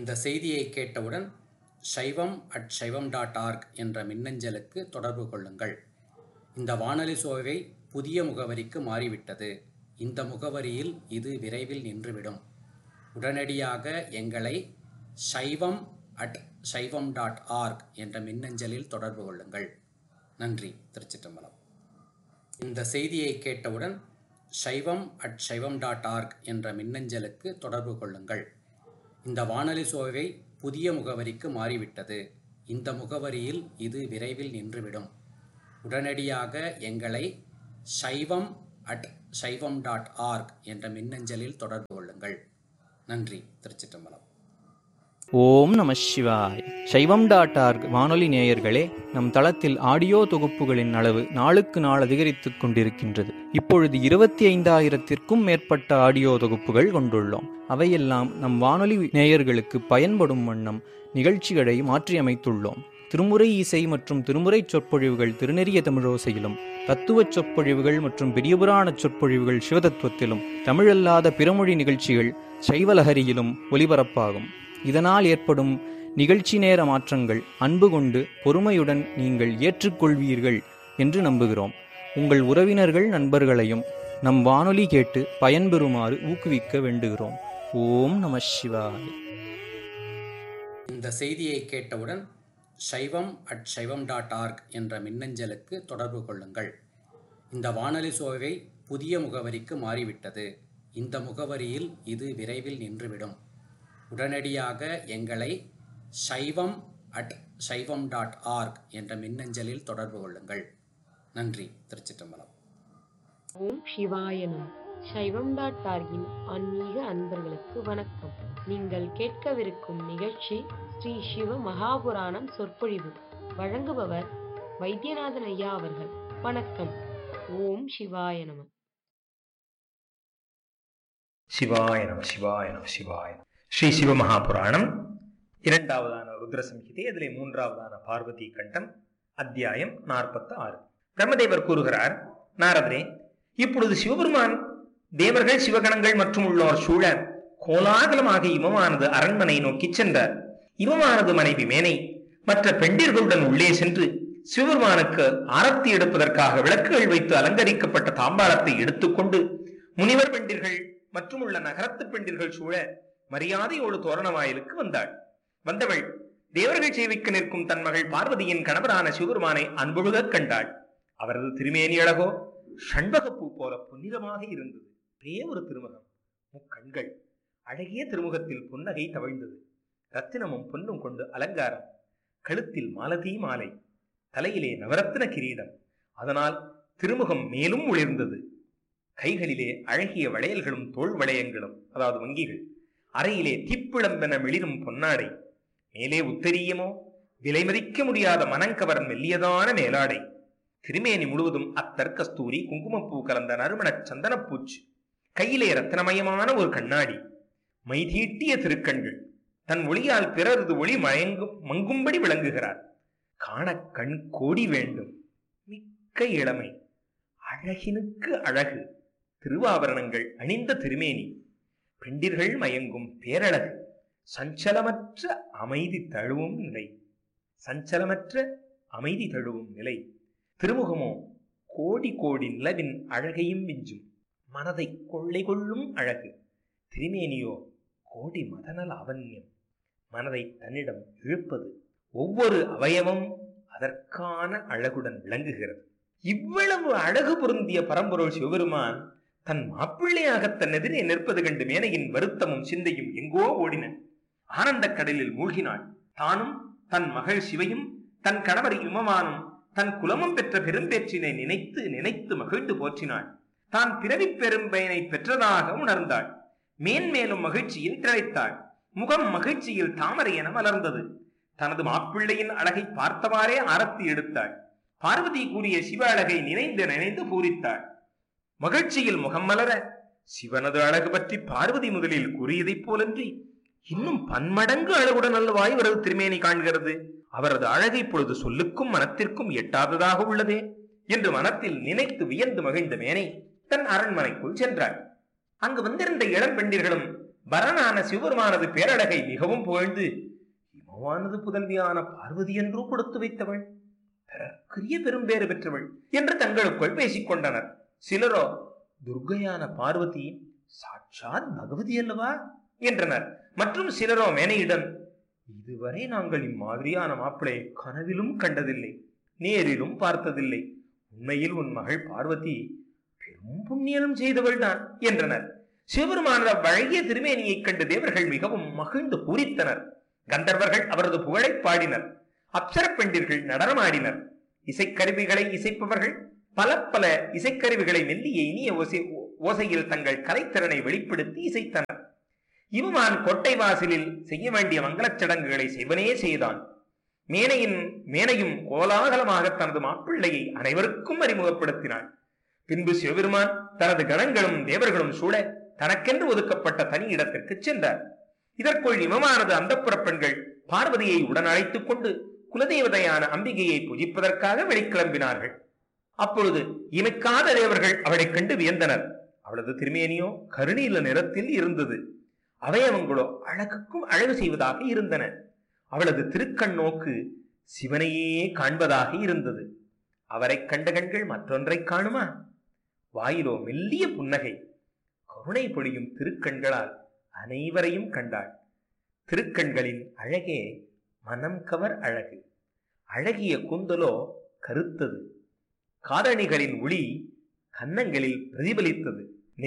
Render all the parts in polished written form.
இந்த செய்தியை கேட்டவுடன் saivam@saivam.org என்ற மின்னஞ்சலுக்கு தொடர்பு கொள்ளுங்கள். இந்த வானொலி சோவை புதிய முகவரிக்கு மாறிவிட்டது. இந்த முகவரியில் இது விரைவில் நின்றுவிடும். உடனடியாக எங்களை saivam@saivam.org என்ற மின்னஞ்சலில் தொடர்பு கொள்ளுங்கள். நன்றி. திருச்சிற்றம்பலம். இந்த செய்தியை கேட்டவுடன் saivam@saivam.org என்ற மின்னஞ்சலுக்கு தொடர்பு கொள்ளுங்கள். இந்த வானொலி சோவை புதிய முகவரிக்கு மாறிவிட்டது. இந்த முகவரியில் இது விரைவில் நின்றுவிடும். உடனடியாக எங்களை saivam@saivam.org என்ற மின்னஞ்சலில் தொடர்பு கொள்ளுங்கள். நன்றி. திருச்சிற்றம்பலம். ஓம் நம சிவாய். சைவம்.org வானொலி நேயர்களே, நம் தளத்தில் ஆடியோ தொகுப்புகளின் அளவு நாளுக்கு நாள் அதிகரித்துக் கொண்டிருக்கின்றது. இப்பொழுது 25,000-த்திற்கும் மேற்பட்ட ஆடியோ தொகுப்புகள் கொண்டுள்ளோம். அவையெல்லாம் நம் வானொலி நேயர்களுக்கு பயன்படும் வண்ணம் நிகழ்ச்சிகளை மாற்றியமைத்துள்ளோம். திருமுறை இசை மற்றும் திருமுறை சொற்பொழிவுகள் திருநெறிய தமிழோசையிலும், தத்துவச் சொற்பொழிவுகள் மற்றும் பெரியபுராண சொற்பொழிவுகள் சிவதத்துவத்திலும், தமிழல்லாத பிறமொழி நிகழ்ச்சிகள் சைவலஹரியிலும் ஒலிபரப்பாகும். இதனால் ஏற்படும் நிகழ்ச்சி நேர மாற்றங்கள் அன்பு கொண்டு பொறுமையுடன் நீங்கள் ஏற்றுக்கொள்வீர்கள் என்று நம்புகிறோம். உங்கள் உறவினர்கள் நண்பர்களையும் நம் வானொலி கேட்டு பயன்பெறுமாறு ஊக்குவிக்க வேண்டுகிறோம். ஓம் நம சிவாய். இந்த செய்தியை கேட்டவுடன் saivam@saivam.org என்ற மின்னஞ்சலுக்கு தொடர்பு கொள்ளுங்கள். இந்த வானொலி சோவை புதிய முகவரிக்கு மாறிவிட்டது. இந்த முகவரியில் இது விரைவில் நின்றுவிடும். உடனடியாக எங்களை saivam@saivam.org என்ற மின்னஞ்சலில் தொடர்பு கொள்ளுங்கள். நன்றி. திருச்சிற்றம்பலம். ஓம் சிவாய நம. சைவம்.org-இன் ஆன்மீக அன்பர்களுக்கு வணக்கம். நீங்கள் கேட்கவிருக்கும் நிகழ்ச்சி ஸ்ரீ சிவ மகாபுராணம் சொற்பொழிவு. வழங்குபவர் வைத்தியநாதன் ஐயா அவர்கள். வணக்கம். ஓம் சிவாய நம. சிவாய நம. சிவாய நம. சிவாய நம. ஸ்ரீ சிவமகாபுராணம் இரண்டாவதான ருத்ர சம்ஹிதை, அதிலே மூன்றாவதான பார்வதி கண்டம், அத்தியாயம் 46. பிரம்மதேவர் கூறுகிறார், நாரதரே, இப்பொழுது சிவபெருமான் தேவர்கள் சிவகணங்கள் மற்றும் உள்ளோர் சூழ கோலாகலமாக இமமானது அரண்மனை நோக்கி சென்றார். இமமானது மனைவி மேனை மற்ற பெண்டிர்களுடன் உள்ளே சென்று சிவபெருமானுக்கு ஆரத்தி எடுப்பதற்காக விளக்குகள் வைத்து அலங்கரிக்கப்பட்ட தாம்பாளத்தை எடுத்துக்கொண்டு முனிவர் பெண்டிர்கள் மற்றும் உள்ள நகரத்து பெண்டிர்கள் சூழ மரியாதையோடு தோரண வாயிலுக்கு வந்தாள். வந்தவள் தேவர்கள் சேவிக்க நிற்கும் தன் மகள் பார்வதியின் கணவரான சிவபெருமானை அன்பொழுக கண்டாள். அவரது திருமேனி அழகோ ஷண்பகப்பூ போல பொன்னிறமாக இருந்தது. ஒரே ஒரு திருமுகம், முக்கண்கள், அழகிய திருமுகத்தில் புன்னகை தவழ்ந்தது. ரத்தினமும் பொன்னும் கொண்டு அலங்காரம், கழுத்தில் மாலதி மாலை, தலையிலே நவரத்தின கிரீடம். அதனால் திருமுகம் மேலும் ஒளிர்ந்தது. கைகளிலே அழகிய வளையல்களும் தோல் வளையங்களும், அதாவது வங்கிகள். அறையிலே தீப்பிழம்பென மிளிரும் பொன்னாடை. மேலே உத்தரியமோ விலைமதிக்க முடியாத மனங்கவர் மெல்லியதான மேலாடை. திருமேனி முழுவதும் அத்தர், கஸ்தூரி, குங்குமப்பூ கலந்த நறுமணச் சந்தனப்பூச்சு. கையிலே ரத்னமயமான ஒரு கண்ணாடி. மைதீட்டிய திருக்கண்கள். தன் ஒளியால் பிறரது ஒளி மங்கும்படி விளங்குகிறார். காண கண் கோடி வேண்டும். மிக்க இளமை, அழகினுக்கு அழகு. திருவாபரணங்கள் அணிந்த திருமேனி. பெண்டிர்கள் மயங்கும் பேரழகு. சஞ்சலமற்ற அமைதி தழுவும் நிலை. சஞ்சலமற்ற அமைதி தழுவும் நிலை. திருமுகமோ கோடி கோடி நிலவின் அழகையும் விஞ்சும் மனதை கொள்ளை கொள்ளும் அழகு. திருமேனியோ கோடி மதன லாவண்யம், மனதை தன்னிடம் இழுப்பது. ஒவ்வொரு அவயவம் அதற்கான அழகுடன் விளங்குகிறது. இவ்வளவு அழகு பொருந்திய பரம்பொருள் சிவபெருமான் தன் மாப்பிள்ளையாக தன் எதிரே நிற்பது கண்டு மேனையின் வருத்தமும் சிந்தையும் எங்கோ ஓடின. ஆனந்த கடலில் மூழ்கினாள். தானும் தன் மகள் சிவையும் தன் கணவர் இமமானும் தன் குலமும் பெற்ற பெரும்பேற்றினை நினைத்து நினைத்து மகிழ்ந்து போற்றினாள். தான் பிறவி பெரும்பயனை பெற்றதாக உணர்ந்தாள். மேன்மேலும் மகிழ்ச்சியில் திளைத்தாள். முகம் மகிழ்ச்சியில் தாமரை என மலர்ந்தது. தனது மாப்பிள்ளையின் அழகை பார்த்தவாறே ஆரத்தி எடுத்தாள். பார்வதி கூறிய சிவ அழகை நினைந்து நினைந்து பூரித்தாள். மகிழ்ச்சியில் முகம் மலர சிவனது அழகு பற்றி பார்வதி முதலில் கூறியதைப் போலன்றி இன்னும் பன்மடங்கு அழகுடன் அல்லவா இவரது திருமேனி காண்கிறது. அவரது அழகு இப்பொழுது சொல்லுக்கும் மனத்திற்கும் எட்டாததாக உள்ளதே என்று மனத்தில் நினைத்து வியந்து மகிழ்ந்த மேனை தன் அரண்மனைக்குள் சென்றாள். அங்கு வந்திருந்த இளம் பெண்டிர்களும் வரனான சிவபெருமானது பேரழகை மிகவும் புகழ்ந்து, இமவானது புதல்வியான பார்வதி என்றும் கொடுத்து வைத்தவள், பெரிய பெரும்பேறு பெற்றவள் என்று தங்களுக்குள் பேசிக் கொண்டனர். சிலரோ துர்க்கையான பார்வதி சாட்சாத் பகவதி அல்லவா என்றனர். மற்றும் சிலரோ மேனையிடம், இதுவரை நாங்கள் இம்மாதிரியான மாப்பிளையை கனவிலும் கண்டதில்லை, நேரிலும் பார்த்ததில்லை. உண்மையில் உன் மகள் பார்வதி பெரும் புண்ணியம் செய்தவள் தான் என்றனர். சிவபெருமானது அவ்வழகிய திருமேனியை கண்டு தேவர்கள் மிகவும் மகிழ்ந்து பூரித்தனர். கந்தர்வர்கள் அவரது புகழை பாடினர். அப்சர பெண்டிர்கள் நடனமாடினர். இசைக்கருவிகளை இசைப்பவர்கள் பல பல இசைக்கருவிகளை மெல்லிய இனிய ஓசையில் தங்கள் கலைத்திறனை வெளிப்படுத்தி இசைத்தனர். இவமான் கோட்டை வாசலில் செய்ய வேண்டிய மங்களச் சடங்குகளை சிவனே செய்தான். மேனையும் கோலாகலமாக தனது மாப்பிள்ளையை அனைவருக்கும் அறிமுகப்படுத்தினாள். பின்பு சிவபெருமான் தனது கணங்களும் தேவர்களும் சூழ தனக்கென்று ஒதுக்கப்பட்ட தனி இடத்திற்கு சென்றார். இதற்குள் இமமானது அந்தப்புற பெண்கள் பார்வதியை உடன் அழைத்துக் கொண்டு குலதேவதையான அம்பிகையை பூஜிப்பதற்காக வெளிக்கிளம்பினார்கள். அப்பொழுது இமைக்காத தேவர்கள் அவளை கண்டு வியந்தனர். அவளது திருமேனியோ கருநீல நிறத்தில் இருந்தது. அவயவங்களோ அழகுக்கும் அழகு செய்வதாக இருந்தன. அவளது திருக்கண் நோக்கு சிவனையே காண்பதாக இருந்தது. அவரை கண்ட கண்கள் மற்றொன்றை காணுமா? வாயிலோ மெல்லிய புன்னகை. கருணை பொழியும் திருக்கண்களால் அனைவரையும் கண்டாள். திருக்கண்களின் அழகே மனம் கவர் அழகு. அழகிய கூந்தலோ கருத்தது. காதணிகளின் ஒளி கன்னங்களில் பிரதிபலித்தது.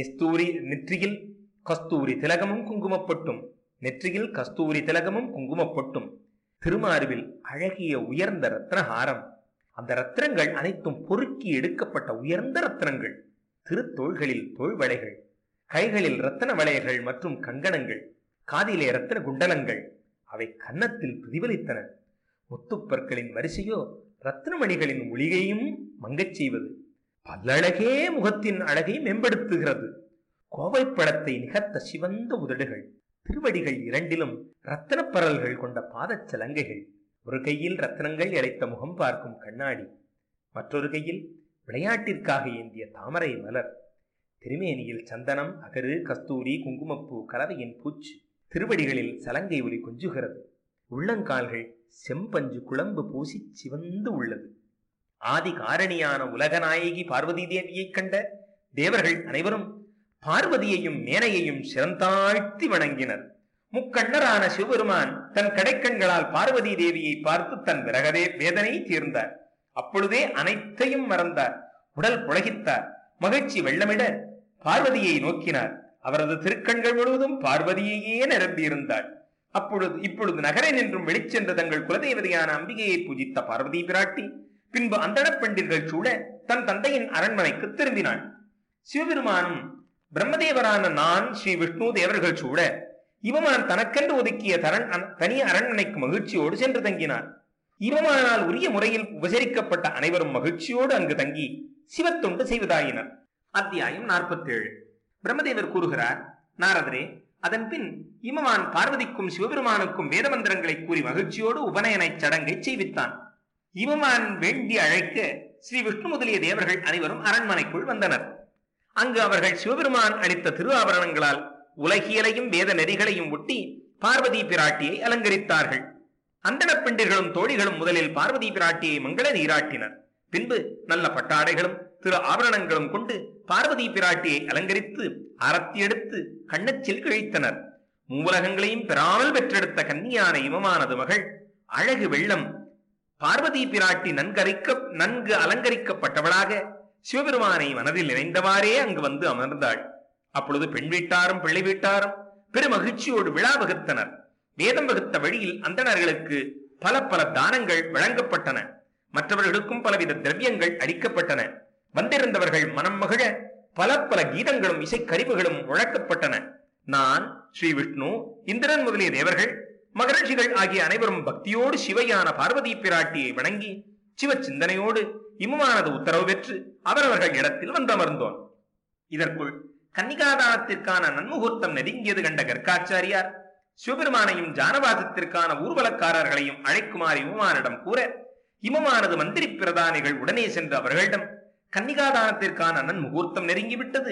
நெற்றியில் கஸ்தூரி திலகமும் குங்குமப்பட்டும். நெற்றியில் கஸ்தூரி திலகமும் குங்குமப்பட்டும். திருமார்பில் அழகிய உயர்ந்த ரத்னஹாரம். அந்த ரத்னங்கள் அனைத்தும் பொறுக்கி எடுக்கப்பட்ட உயர்ந்த ரத்னங்கள். திருத்தோள்களில் தோள்வளைகள், கைகளில் ரத்தன வளையல்கள் மற்றும் கங்கணங்கள், காதிலே ரத்தன குண்டலங்கள். அவை கன்னத்தில் பிரதிபலித்தன. முத்துப்பற்களின் வரிசையோ ரத்னமணிகளின் ஒளிகையும் மங்கச் செய்வது. பல்லழகே முகத்தின் அழகை மேம்படுத்துகிறது. கோவைப்பழத்தை நிகர்த்த சிவந்த உதடுகள். திருவடிகள் இரண்டிலும் ரத்தன பரல்கள் கொண்ட பாதச்சலங்கைகள். ஒரு கையில் ரத்னங்கள் இழைத்த முகம் பார்க்கும் கண்ணாடி, மற்றொரு கையில் விளையாட்டிற்காக ஏந்திய தாமரை மலர். திருமேனியில் சந்தனம், அகரு, கஸ்தூரி, குங்குமப்பூ கலவையின் பூச்சு. திருவடிகளில் சலங்கை ஒலி கொஞ்சுகிறது. உள்ளங்கால்கள் செம்பஞ்சு குழம்பு பூசி சிவந்து உள்ளது. ஆதி காரணியான உலகநாயகி பார்வதி தேவியை கண்ட தேவர்கள் அனைவரும் பார்வதியையும் மேனையையும் சிறந்தாழ்த்தி வணங்கினர். முக்கண்ணரான சிவபெருமான் தன் கடைக்கண்களால் பார்வதி தேவியை பார்த்து தன் விரகதே வேதனை தீர்ந்தார். அப்பொழுதே அனைத்தையும் மறந்தார். உடல் புலகித்தார். மகிழ்ச்சி வெள்ளமிட பார்வதியை நோக்கினார். அவரது திருக்கண்கள் முழுவதும் பார்வதியையே நிரம்பியிருந்தாள். இப்பொழுது நகரை நின்றும் வெளிச்சென்ற தங்கள் குலதேவதையான அம்பிகையை பூஜித்த பார்வதி பிராட்டி பின்பு அந்தணப் பெண்டிர்கள் சூழ தன் தந்தையின் அரண்மனைக்கு திரும்பினாள். சிவபெருமானும் பிரம்மதேவரான நான் ஸ்ரீ விஷ்ணு தேவர்கள் சூழ இவமான் தனக்கென்று ஒதுக்கிய தனி அரண்மனைக்கு மகிழ்ச்சியோடு சென்று தங்கினார். இவமானால் உரிய முறையில் உபசரிக்கப்பட்ட அனைவரும் மகிழ்ச்சியோடு அங்கு தங்கி சிவத்தொண்டு செய்வதாயினர். அத்தியாயம் 47. பிரம்மதேவர் கூறுகிறார், நாரதரே, அதன் பின் இமவான் பார்வதிக்கும் சிவபெருமானுக்கும் வேத மந்திரங்களை கூறி மகிழ்ச்சியோடு உபநயனை சடங்கை செய்வித்தான். இமவான் வேண்டி அழைக்க ஸ்ரீ விஷ்ணு முதலிய தேவர்கள் அனைவரும் அரண்மனைக்குள் வந்தனர். அங்கு அவர்கள் சிவபெருமான் அளித்த திரு ஆபரணங்களால் உலகியலையும் வேத நெறிகளையும் ஒட்டி பார்வதி பிராட்டியை அலங்கரித்தார்கள். அந்தணப் பெண்டிர்களும் தோழிகளும் முதலில் பார்வதி பிராட்டியை மங்கள நீராட்டினர். பின்பு நல்ல பட்டாடைகளும் திரு ஆபரணங்களும் கொண்டு பார்வதி பிராட்டியை அலங்கரித்து ஆரத்தி எடுத்து கண்ணச்சில் கிழித்தனர். மூலகங்களையும் பெறாமல் பெற்றெடுத்த கன்னியான இமமானது மகள் அழகு வெள்ளம் பார்வதி பிராட்டி நன்கு அலங்கரிக்கப்பட்டவளாக சிவபெருமானை மனதில் நினைந்தவாறே அங்கு வந்து அமர்ந்தாள். அப்பொழுது பெண் வீட்டாரும் பிள்ளை வீட்டாரும் பெருமகிழ்ச்சியோடு விழா வகுத்தனர். வேதம் வகுத்த வழியில் அந்தணர்களுக்கு பல பல தானங்கள் வழங்கப்பட்டன. மற்றவர்களுக்கும் பலவித திரவியங்கள் அளிக்கப்பட்டன. வந்திருந்தவர்கள் மனம் மகிழ பல பல கீதங்களும் இசைக்கருவிகளும் முழக்கப்பட்டன. நான், ஸ்ரீ விஷ்ணு, இந்திரன் முதலிய தேவர்கள், மகரிஷிகள் ஆகிய அனைவரும் பக்தியோடு சிவையான பார்வதி பிராட்டியை வணங்கி சிவ சிந்தனையோடு இமமானது உத்தரவு பெற்று அவரவர்கள் இடத்தில் வந்தமர்ந்தோம். இதற்குள் கன்னிகாதானத்திற்கான நன்முகூர்த்தம் நெருங்கியது கண்ட கர்க்காச்சாரியார் சிவபெருமானையும் ஜானவாதத்திற்கான ஊர்வலக்காரர்களையும் அழைக்குமாறு இமமானிடம் கூற, இமமானது மந்திரி பிரதானிகள் உடனே சென்று அவர்களிடம் கன்னிகாதானத்திற்கான நன்முகூர்த்தம் நெருங்கிவிட்டது,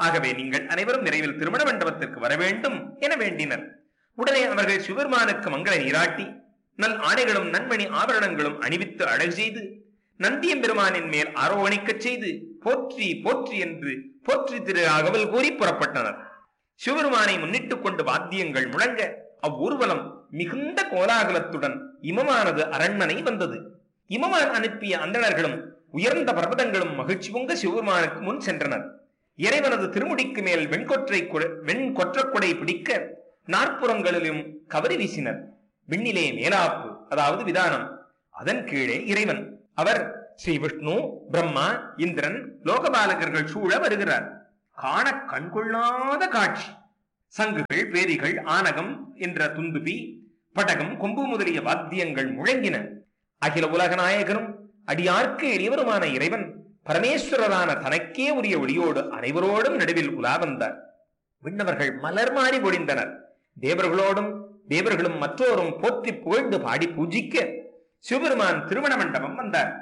ஆகவே நீங்கள் அனைவரும் விரைவில் திருமண மண்டபத்திற்கு வர வேண்டும் என வேண்டினர். உடனே அவர்கள் சிவபெருமானுக்கு மங்கள நீராட்டி நல் ஆடைகளும் நன்மணி ஆபரணங்களும் அணிவித்து அழகு செய்து நந்தியம்பெருமானின் மேல் ஆரோகணிக்கச் செய்து போற்றி போற்றி என்று போற்றி திரு அகவல் கூறி புறப்பட்டனர். சிவபெருமானை முன்னிட்டுக் கொண்டு வாத்தியங்கள் முழங்க அவ்வூர்வலம் மிகுந்த கோலாகலத்துடன் இமமானது அரண்மனை வந்தது. இமமான் அனுப்பிய அந்தணர்களும் உயர்ந்த பர்வதங்களும் மகிழ்ச்சி பொங்க சிவபெருமானுக்கு முன் சென்றனர். இறைவனது திருமுடிக்கு மேல் வெண்கொற்றக்குடை பிடிக்க நாற்புறங்களிலும் கவரி வீசினர். விண்ணிலே மேலாப்பு, அதாவது விதானம், அதன் கீழே இறைவன். அவர் ஸ்ரீ விஷ்ணு, பிரம்மா, இந்திரன், லோகபாலகர்கள் சூழ வருகிறார். காண கண்கொள்ளாத காட்சி. சங்குகள், பேரிகள், ஆனகம் என்ற துந்துபி, படகம், கொம்பு முதலிய வாத்தியங்கள் முழங்கின. அகில உலக நாயகரும் அடியார்க்கு எளியவருமான இறைவன் பரமேஸ்வரரான தனக்கே உரிய ஒளியோடு அனைவரோடும் நடுவில் உலா வந்தார். விண்ணவர்கள் மலர் மாறி பொழிந்தனர். தேவர்களும் மற்றோரும் போற்றி புகழ்ந்து பாடி பூஜிக்க சிவபெருமான் திருமண மண்டபம் வந்தார்.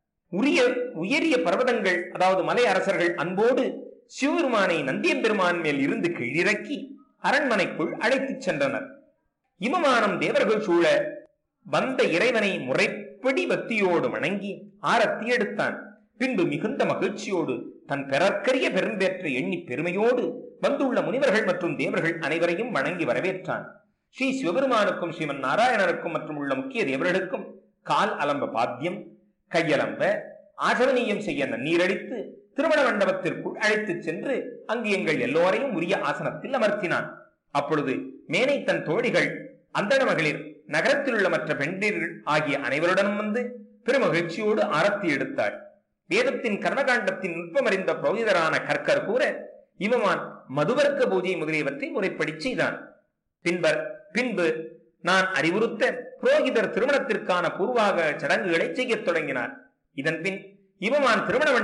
உயரிய பர்வதங்கள், அதாவது மலை அரசர்கள் அன்போடு சிவபெருமானை நந்தியம்பெருமான் மேல் இருந்து கீழிறக்கி அரண்மனைக்குள் அழைத்துச் சென்றனர். இமமானம் தேவர்கள் சூழ வந்த இறைவனை முறைப்படி பக்தியோடு வணங்கி ஆரத்தி எடுத்தான். பின்பு மிகுந்த மகிழ்ச்சியோடு தன் பெறற்கரிய பெரும்பேற்ற எண்ணி பெருமையோடு வந்துள்ள முனிவர்கள் மற்றும் தேவர்கள் அனைவரையும் வணங்கி வரவேற்றான். ஸ்ரீ சிவபெருமானுக்கும் ஸ்ரீமன் நாராயணருக்கும் மற்றும் உள்ள முக்கிய தேவர்களுக்கும் கால் அலம்ப பாத்தியம், கையலம்ப ஆசவனீயம் செய்ய நன்னீரடித்து திருமண மண்டபத்திற்குள் அழைத்துச் சென்று அங்கு எங்கள் எல்லோரையும் உரிய ஆசனத்தில் அமர்த்தினான். அப்பொழுது மேனை தன் தோழிகள், அந்தண மகளிர், நகரத்தில் உள்ள மற்ற பெண்டீர்கள் ஆகிய அனைவருடனும் வந்து பெருமகிழ்ச்சியோடு ஆரத்தி எடுத்தாள். வேதத்தின் கர்மகாண்டத்தின் நுட்பமறிந்த புரோகிதரான கற்கர் கூற இமமான் மதுவர்க்க பூஜை முதலியவற்றை முறைப்படி செய்தான். பின்பு நான் அறிவுறுத்த புரோகிதர் திருமணத்திற்கான பூர்வாக சடங்குகளை செய்யத் தொடங்கினார். இதன் பின் இமமான்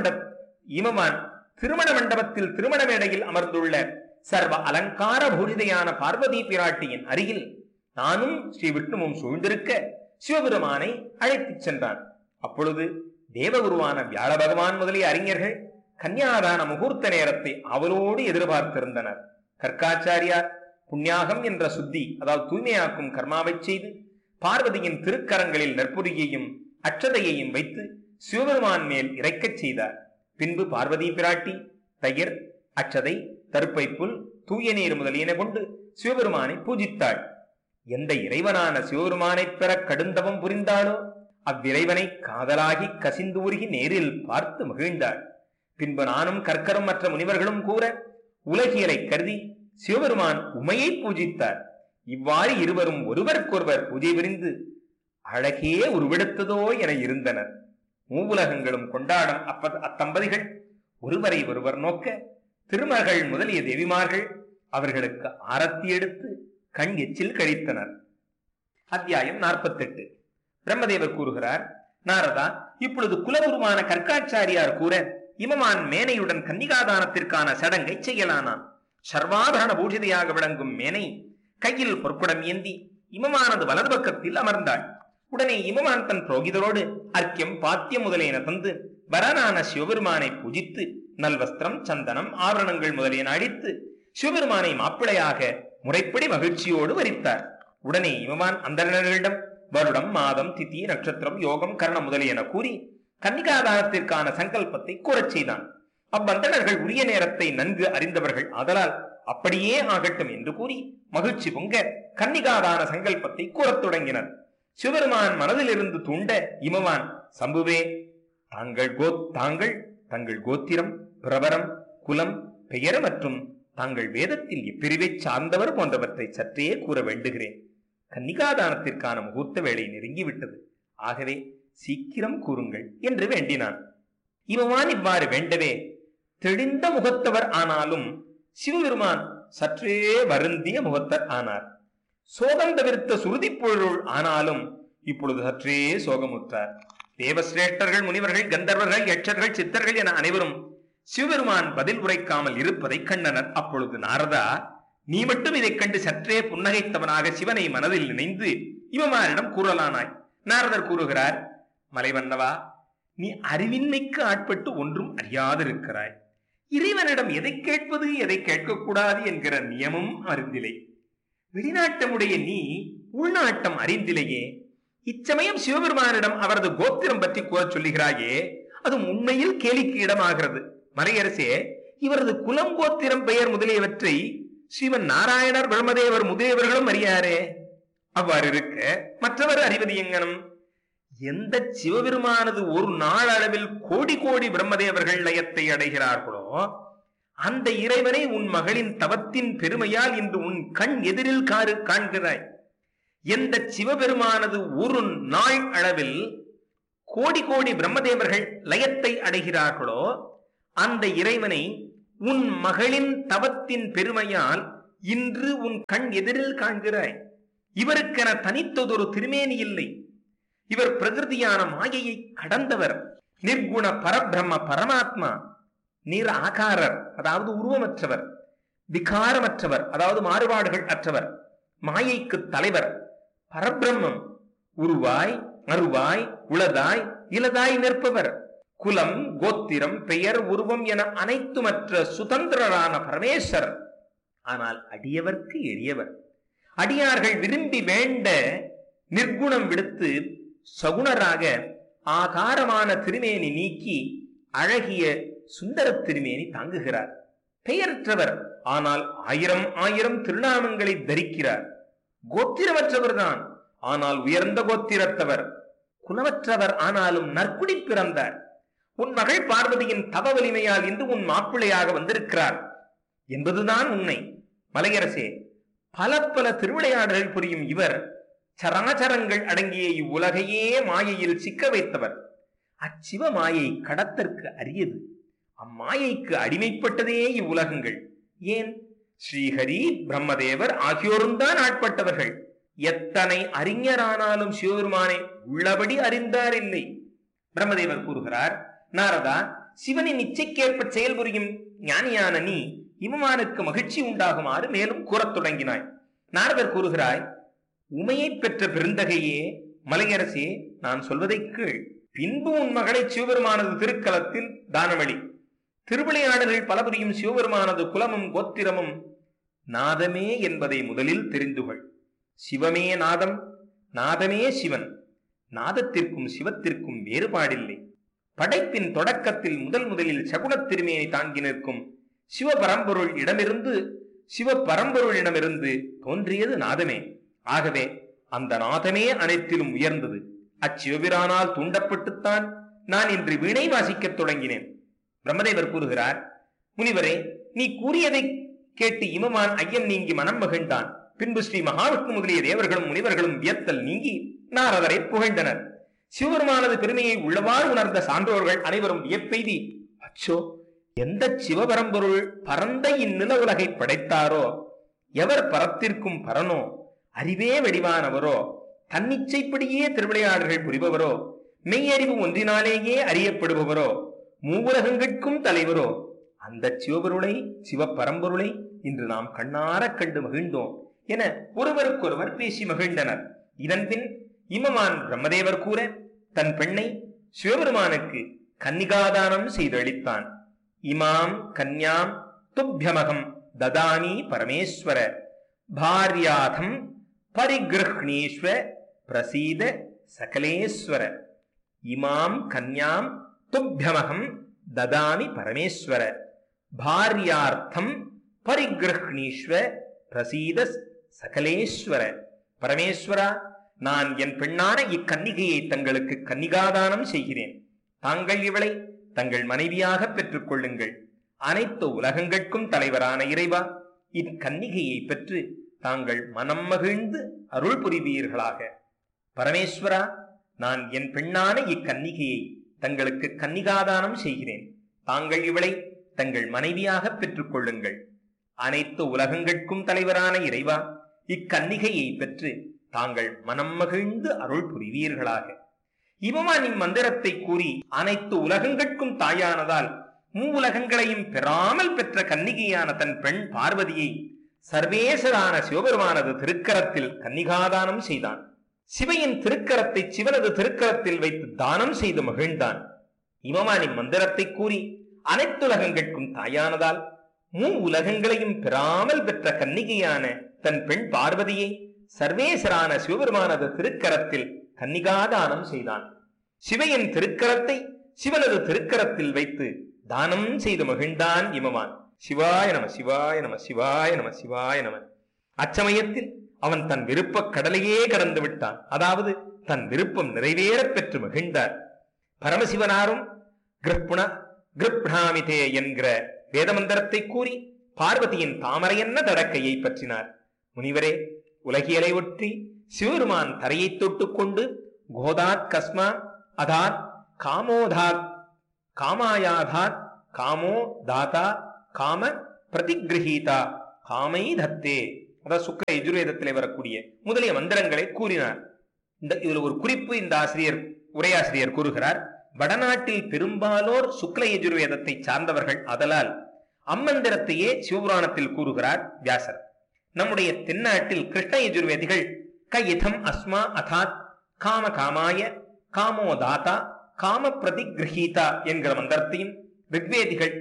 திருமண மண்டபத்தில் திருமண மேடையில் அமர்ந்துள்ள சர்வ அலங்கார பூரிதையான பார்வதி பிராட்டியின் அருகில் நானும் ஸ்ரீ விஷ்ணுவும் சூழ்ந்திருக்க சிவபெருமானை அழைத்துச் சென்றான். அப்பொழுது தேவகுருவான வியாழ பகவான் முதலிய அறிஞர்கள் கன்னியாதான முகூர்த்த நேரத்தை அவளோடு எதிர்பார்த்திருந்தனர். கர்க்காச்சாரியார் புண்ணியாகம் என்ற சுத்தி, அதாவது தூய்மையாக்கும் கர்மாவை செய்து பார்வதியின் திருக்கரங்களில் நற்புரியையும் அட்சதையையும் வைத்து சிவபெருமான் மேல் இறைக்கச் செய்தார். பின்பு பார்வதி பிராட்டி தயிர், அட்சதை, தருப்பை புல், தூய நீர் முதலியன கொண்டு சிவபெருமானை பூஜித்தாள். எந்த இறைவனான சிவபெருமானை பெற கடுந்தவம் புரிந்தாளோ அவ்விறைவனை காதலாகி கசிந்து உருகி நேரில் பார்த்து மகிழ்ந்தாள். பின்பு நானும் கற்கரும் மற்ற முனிவர்களும் கூற உலகியலை கருதி சிவபெருமான் உமையை பூஜித்தார். இவ்வாறு இருவரும் ஒருவருக்கொருவர் பூஜை புரிந்து அழகே உருவெடுத்ததோ என இருந்தனர். மூவுலகங்களும் கொண்டாடும் அத்தம்பதிகள் ஒருவரை ஒருவர் நோக்க திருமகள் முதலிய தேவிமார்கள் அவர்களுக்கு ஆரத்தி எடுத்து கண் எச்சில் கழித்தனர். அத்தியாயம் 48. பிரம்மதேவர் கூறுகிறார், நாரதா, இப்பொழுது குலகுருவான கர்க்காச்சாரியார் கூற இமமான் மேனையுடன் கன்னிகாதானத்திற்கான சடங்கை செய்யலானான். சர்வாபரண பூஜிதையாக விளங்கும் மேனை கையில் பொற்குடம் ஏந்தி இமமானது வலது பக்கத்தில் அமர்ந்தாள். உடனே இமமான் தன் புரோகிதரோடு அர்க்கியம், பாத்தியம் முதலியன தந்து வரனான சிவபெருமானை பூஜித்து நல்வஸ்திரம், சந்தனம், ஆபரணங்கள் முதலியன அடித்து சிவபெருமானை மாப்பிளையாக முறைப்படி மகிழ்ச்சியோடு வரித்தார். உடனே இமமான் அந்தணர்களிடம் வருடம், மாதம், திதி, நட்சத்திரம், யோகம், கரணம் முதலியன கூறி கன்னிகாதானத்திற்கான சங்கல்பத்தை கூறச் செய்தான். அவ்வந்தணர்கள் உரிய நேரத்தை நன்கு அறிந்தவர்கள் ஆதலால் அப்படியே ஆகட்டும் என்று கூறி மகிழ்ச்சி பொங்க கன்னிகாதான சங்கல்பத்தை கூறத் தொடங்கினர். சிவபெருமான் மனதிலிருந்து தூண்ட இமவான், சம்புவே, தங்கள் கோத்திரம், பிரபரம், குலம், பெயர் மற்றும் தாங்கள் வேதத்தில் எப்பிரிவை சார்ந்தவர் போன்றவற்றை சற்றே கூற வேண்டுகிறேன். கன்னிகாதானத்திற்கான முகூர்த்த வேலை நெருங்கிவிட்டது. ஆகவே சீக்கிரம் கூறுங்கள் என்று வேண்டினான். இமவான் இவ்வாறு வேண்டவே தெளிந்த முகத்தவர் ஆனாலும் சிவபெருமான் சற்றே வருந்திய முகத்தர் ஆனார். சோகம் தவிர்த்த சுருதி பொருள் ஆனாலும் இப்பொழுது சற்றே சோகமுற்றார். தேவசிரேஷ்டர்கள், முனிவர்கள், கந்தர்வர்கள், யட்சர்கள், சித்தர்கள் என அனைவரும் சிவபெருமான் பதில் உரைக்காமல் இருப்பதை கண்டனர். அப்பொழுது நாரதா, நீ மட்டும் இதைக் கண்டு சற்றே புன்னகைத்தவனாக சிவனை மனதில் நினைந்து இவமானிடம் கூறலானாய். நாரதர் கூறுகிறார், மலைவண்ணவா, நீ அறிவின்மைக்கு ஆட்பட்டு ஒன்றும் அறியாதிருக்கிறாய். இறைவனிடம் எதை கேட்பது எதை கேட்கக்கூடாது என்கிற நியமம் அறிந்திலை. வெளிநாட்டமுடைய நீ உள்நாட்டம் அறிந்திலையே. இச்சமயம் சிவபெருமானிடம் அவரது கோத்திரம் பற்றி கூற சொல்லுகிறாயே, அது உண்மையில் கேலிக்கு இடமாகிறது. மலையரசே, இவரது குலம், கோத்திரம், பெயர் முதலியவற்றை ஸ்ரீமன் நாராயணர், பிரம்மதேவர் முதலியவர்களும் அறியாரே. அவ்வாறு இருக்க மற்றவர் அறிவது எங்கனம்? எந்த சிவபெருமானது ஒரு நாள் அளவில் கோடி கோடி பிரம்மதேவர்கள் லயத்தை அடைகிறார்களோ அந்த இறைவனை உன் மகளின் தவத்தின் பெருமையால் இன்று உன் கண் எதிரில் காண்கிறாய். எந்த சிவபெருமானது ஒரு நாள் அளவில் கோடி கோடி பிரம்மதேவர்கள் லயத்தை அடைகிறார்களோ அந்த இறைவனை உன் மகளின் தவத்தின் பெருமையால் இன்று உன் கண் எதிரில் காண்கிறாய். இவருக்கென தனித்ததொரு திருமேனி இல்லை. இவர் பிரகிருதியான மாயையை கடந்தவர். நிர்குண பரபிரம்ம பரமாத்மா. நிற ஆகாரர், அதாவது உருவமற்றவர். விகாரமற்றவர், அதாவது மாறுபாடுகள் அற்றவர். மாயைக்கு தலைவர். பரபிரம்மம் உருவாய் அருவாய் உளதாய் இலதாய் நிற்பவர். குலம், கோத்திரம், பெயர், உருவம் என அனைத்துமற்ற சுதந்திரரான பரமேஸ்வர். ஆனால் அடியவர்க்கு எளியவர். அடியார்கள் விரும்பி வேண்ட நிர்குணம் விடுத்து சகுணராக ஆகாரமான திருமேனி நீக்கி அழகிய சுந்தர திருமேனி தாங்குகிறார். பெயரற்றவர், ஆனால் ஆயிரம் ஆயிரம் திருநாமங்களை தரிக்கிறார். கோத்திரமற்றவர் தான், ஆனால் உயர்ந்த கோத்திரத்தவர். குலமற்றவர், ஆனாலும் நற்குடி பிறந்தார். உன் மகள் பார்வதியின் தவ வலிமையால் இன்று உன் மாப்பிள்ளையாக வந்திருக்கிறார் என்பதுதான் உண்மை. மலையரசே, பல பல திருவிளையாடல்கள் புரியும் இவர் சராச்சரங்கள் அடங்கிய இவ்வுலகையே மாயையில் சிக்க வைத்தவர். அச்சிவ மாயை கடத்தற்கு அரியது. அம்மாயைக்கு அடிமைப்பட்டதே இவ்வுலகங்கள். ஏன், ஸ்ரீஹரி, பிரம்மதேவர் ஆகியோரும் தான் ஆட்பட்டவர்கள். எத்தனை அறிஞரானாலும் சிவபெருமானை உள்ளபடி அறிந்தார் இல்லை. பிரம்மதேவர் கூறுகிறார், நாரதா, சிவனின் இச்சைக்கேற்ப செயல்புரியும் ஞானியான நீ இமமானுக்கு மகிழ்ச்சி உண்டாகுமாறு மேலும் கூறத் தொடங்கினாய். நாரதர் கூறுகிறாய், உமையை பெற்ற பெருந்தகையே, மலையரசே, நான் சொல்வதை கேள். பின்பு உன் மகளை சிவபெருமானது திருக்கலத்தில் தானமளி. திருவிளையாடல்கள் பல புரியும் சிவபெருமானது குலமும் கோத்திரமும் நாதமே என்பதை முதலில் தெரிந்துகொள். சிவமே நாதம், நாதமே சிவன். நாதத்திற்கும் சிவத்திற்கும் வேறுபாடில்லை. படைப்பின் தொடக்கத்தில் முதலில் சகுனத் திருமேனி தாங்கி நிற்கும் சிவபரம்பொருளிடமிருந்து தோன்றியது நாதமே. ஆகவே அந்த நாதமே அனைத்திலும் உயர்ந்தது. அச்சிவபிரானால் தூண்டப்பட்டுத்தான் நான் இன்று வீணை வாசிக்கத் தொடங்கினேன். பிரம்மதேவர் கூறுகிறார், முனிவரே, நீ கூறியதை கேட்டு இமமான் ஐயம் நீங்கி மனம் மகிழ்ந்தான். பின்பு ஸ்ரீ மகாவிஷ்ணு முதலிய தேவர்களும் முனிவர்களும் வியத்தல் நீங்கி நாரதரை புகழ்ந்தனர். சிவபெருமானது பெருமையை உள்ளவாறு உணர்ந்த சான்றோர்கள் அனைவரும் வியப்பெய்தி, அச்சோ, எந்த சிவபரம்பொருள் பரந்த இந்நில உலகை படைத்தாரோ, எவர் பரத்திற்கும் பரனோ, அறிவே வடிவானவரோ, தன்னிச்சைப்படியே திருவிளையாடல்கள் புரிபவரோ, மெய்யறிவு ஒன்றினாலேயே அறியப்படுபவரோ, மூவுலகங்களுக்கும் தலைவரோ, அந்த சிவபொருளை, சிவபரம்பொருளை இன்று நாம் கண்ணார கண்டு மகிழ்ந்தோம் என ஒருவருக்கொருவர் பேசி மகிழ்ந்தனர். இதன்பின் இமமான் பிரம்மதேவர் கூற தன் பெண்ணை சிவபெருமானுக்கு கன்னிகாதானம் செய்து அளித்தான். இமாம் கன்யாம் துப்யமகம் ததாமி பரமேஸ்வர பாரியாதம் பரிகிருஹ்ணீஸ்வ பிரசீத சகலேஸ்வர. இமாம் கன்யாம் துப்யமகம் ததாமி பரமேஸ்வர பாரியார்த்தம் பரிகிருஹ்ணீஸ்வ பிரசீத சகலேஸ்வர. பரமேஸ்வரா, நான் என் பெண்ணான இக்கன்னிகையை தங்களுக்கு கன்னிகாதானம் செய்கிறேன். தாங்கள் இவளை தங்கள் மனைவியாக பெற்றுக் கொள்ளுங்கள். அனைத்து உலகங்களுக்கும் தலைவரான இறைவா, இக்கன்னிகையை பெற்று தாங்கள் மனம் மகிழ்ந்து அருள் புரிவீர்களாக. பரமேஸ்வரா, நான் என் பெண்ணான இக்கன்னிகையை தங்களுக்கு கன்னிகாதானம் செய்கிறேன். தாங்கள் இவளை தங்கள் மனைவியாக பெற்றுக் கொள்ளுங்கள். அனைத்து உலகங்களுக்கும் தலைவரான இறைவா, இக்கன்னிகையை பெற்று தாங்கள் மனம் மகிழ்ந்து அருள் புரிவீர்களாக. இவமான் இம்மந்திரத்தை கூறி அனைத்து உலகங்களுக்கும் தாயானதால் மூவுலகங்களையும் பெறாமல் பெற்ற கன்னிகையான தன் பெண் பார்வதியை சர்வேசரான சிவபெருமானது திருக்கரத்தில் கன்னிகாதானம் செய்தான். சிவையின் திருக்கரத்தை சிவனது திருக்கரத்தில் வைத்து தானம் செய்து மகிழ்ந்தான். இவமானின் மந்திரத்தை கூறி அனைத்துலகங்கட்கும் தாயானதால் உலகங்களையும் பெறாமல் பெற்ற கன்னிகையான தன் பெண் பார்வதியை சர்வேசரான சிவபெருமானது திருக்கரத்தில் கன்னிகாதானம் செய்தான். சிவையின் திருக்கரத்தை சிவனது திருக்கரத்தில் வைத்து தானம் செய்து மகிழ்ந்தான் இமவான். சிவாய நம சிவாய நம சிவாய நம சிவாய நம. அச்சமயத்தில் அவன் தன் விருப்ப கடலையே கடந்து விட்டான். அதாவது தன் விருப்பம் நிறைவேறப் பெற்று மகிழ்ந்தார். பரமசிவனாரும் கிருப்ணாமிதே என்கிற வேதமந்திரத்தை கூறி பார்வதியின் தாமரையன்ன தடக்கையை பற்றினார். முனிவரே, உலகியலை ஒற்றி சிவபெருமான் தரையை தொட்டுக் கொண்டு கோதாத் கஸ்மா அதாத் காமோதாத் காமாயாதாத் காமோ தாதா காம பிரதிகிரஹீதா காமை தத்தே, அதாவது சுக்ல யஜுர்வேதத்திலே வரக்கூடிய முதலிய மந்திரங்களை கூறினார். இதுல ஒரு குறிப்பு இந்த உரையாசிரியர் கூறுகிறார். வடநாட்டில் பெரும்பாலோர் சுக்ல யஜுர்வேதத்தை சார்ந்தவர்கள். அதலால் அம்மந்திரத்தையே சிவபுராணத்தில் கூறுகிறார் வியாசர். நம்முடைய தென்னாட்டில் கிருஷ்ண யஜுர்வேதிகள் கைதம் அஸ்மா அதாத் காம காமாய காமோ தாத்தா காம பிரதிகிரஹீதா என்கிற மந்திரத்தையும், ரிக்வேதிகள்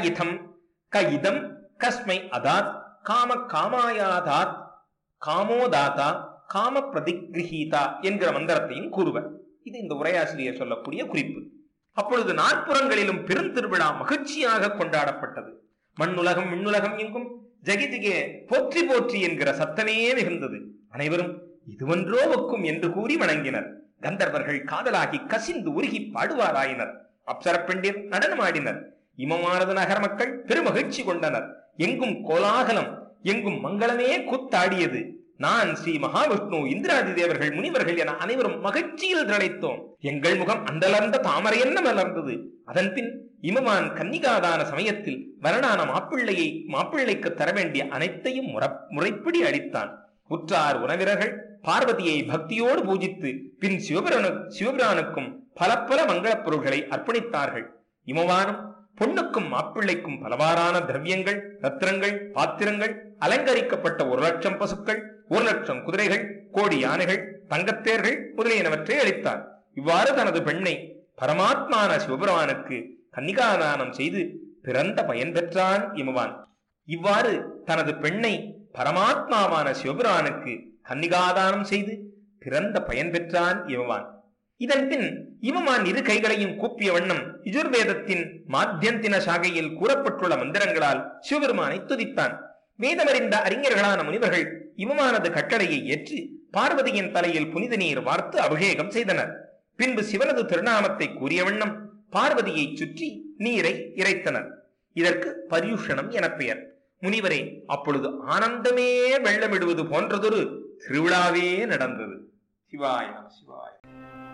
கைதம் கஸ்மை அதாத் காம காமாயாதாத் காமோ தாத்தா காம பிரதிகிரஹீதா என்கிற மந்திரத்தையும் கூறுவர். இது இந்த உரையாசிரியர் சொல்லக்கூடிய குறிப்பு. அப்பொழுது நாற்புறங்களிலும் பெருந்திருவிழா மகிழ்ச்சியாக கொண்டாடப்பட்டது. மண்ணுலகம் விண்ணுலகம் எங்கும் ஜெகிதிகே போற்றி போற்றி என்கிற சத்தமே மிகுந்தது. அனைவரும் இதுவன்றோ ஒக்கும் என்று கூறி வணங்கினர். கந்தர்வர்கள் காதலாகி கசிந்து உருகி பாடுவாராயினர். அப்சர பெண்டிர் நடனமாடினர். இமமானது நகர மக்கள் பெருமகிழ்ச்சி கொண்டனர். எங்கும் கோலாகலம், எங்கும் மங்களமே கூத்தாடியது. நான் ஸ்ரீ மகாவிஷ்ணு, இந்திராதி தேவர்கள், முனிவர்கள் என அனைவரும் மகிழ்ச்சியில் திளைத்தோம். எங்கள் முகம் அந்தளர்ந்த தாமரை என்ன மலர்ந்தது. அதன் பின் இமவான் கன்னிகாதான சமயத்தில் வரணான மாப்பிள்ளைக்கு தர வேண்டிய அனைத்தையும் முறைப்படி அளித்தான். உற்றார் உறவினர்கள் பார்வதியை பக்தியோடு பூஜித்து பின் சிவபிரானுக்கும் பல பல மங்களப் பொருள்களை அர்ப்பணித்தார்கள். இமவானும் பொண்ணுக்கும் மாப்பிள்ளைக்கும் பலவாறான திரவியங்கள், ரத்தினங்கள், பாத்திரங்கள், அலங்கரிக்கப்பட்ட 1,00,000 பசுக்கள், 1,00,000 குதிரைகள், கோடி யானைகள், தங்கத்தேர்கள் முதலியனவற்றை அளித்தார். இவ்வாறு தனது பெண்ணை பரமாத்மான சிவபெருமானுக்கு கன்னிகாதானம் செய்து பிறந்த பயன் பெற்றான் இமவான். இவ்வாறு தனது பெண்ணை பரமாத்மாவான சிவபெருமானுக்கு கன்னிகாதானம் செய்து பிறந்த பயன் பெற்றான் இமவான். இதன் பின் இமவான் இரு கைகளையும் கூப்பிய வண்ணம் யஜுர்வேதத்தின் மாத்தியந்தின சாகையில் கூறப்பட்டுள்ள மந்திரங்களால் சிவபெருமானை துதித்தான். வேதமறிந்த அறிஞர்களான முனிவர்கள் இமவானது கட்டளையை ஏற்று பார்வதியின் தலையில் புனித நீர் வார்த்து அபிஷேகம் செய்தனர். பின்பு சிவனது திருநாமத்தை கூறிய வண்ணம் பார்வதியை சுற்றி நீரை இறைத்தனர். இதற்கு பர்யூஷணம் என பெயர். முனிவரே, அப்பொழுது ஆனந்தமே வெள்ளமிடுவது போன்றதொரு திருவிழாவே நடந்தது. சிவாய நம சிவாய.